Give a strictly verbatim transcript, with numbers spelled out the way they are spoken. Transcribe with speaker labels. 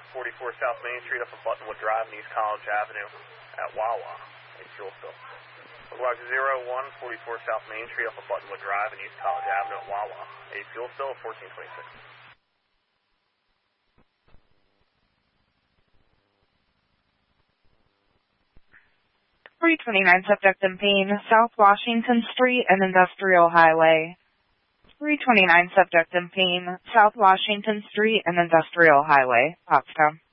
Speaker 1: forty-four South Main Street up a Buttonwood Drive and East College Avenue at Wawa. A fuel spill. Log zero one, forty-four South Main Street up a Buttonwood Drive and East College Avenue at Wawa. A fuel spill, fourteen twenty-six.
Speaker 2: three twenty-nine Subject in pain, South Washington Street and Industrial Highway. three twenty-nine Subject in pain, South Washington Street and Industrial Highway, Pottstown.